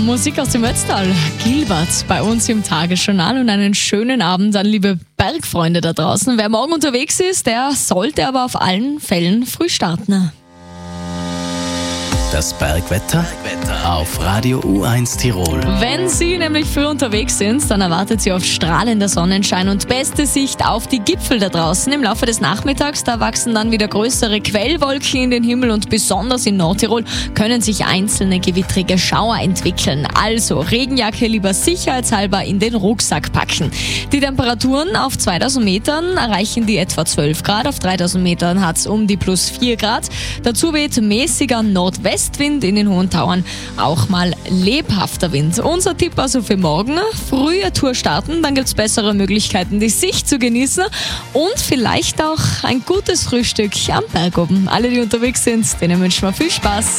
Musik aus dem Ötztal. Gilbert bei uns im Tagesjournal und einen schönen Abend an liebe Bergfreunde da draußen. Wer morgen unterwegs ist, der sollte aber auf allen Fällen früh starten. Das Bergwetter auf Radio U1 Tirol. Wenn Sie nämlich früh unterwegs sind, dann erwartet Sie oft strahlender Sonnenschein und beste Sicht auf die Gipfel da draußen. Im Laufe des Nachmittags, da wachsen dann wieder größere Quellwolken in den Himmel und besonders in Nordtirol können sich einzelne gewittrige Schauer entwickeln. Also Regenjacke lieber sicherheitshalber in den Rucksack packen. Die Temperaturen auf 2000 Metern erreichen die etwa 12 Grad. Auf 3000 Metern hat es um die plus 4 Grad. Dazu weht mäßiger Nordwestwind, in den hohen Tauern auch mal lebhafter Wind. Unser Tipp also für morgen: frühe Tour starten, dann gibt es bessere Möglichkeiten, die Sicht zu genießen und vielleicht auch ein gutes Frühstück am Berg oben. Alle, die unterwegs sind, denen wünschen wir viel Spaß.